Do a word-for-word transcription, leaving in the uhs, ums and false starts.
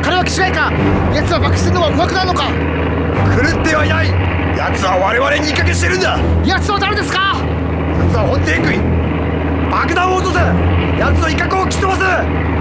金は気違いか。奴は爆死するのは不惑なのか。 狂ってはいない。奴は我々に言いかけしてるんだ。 奴は誰ですか。 奴は本帝君。爆弾を落とせ。奴の威嚇を吹き飛ばす。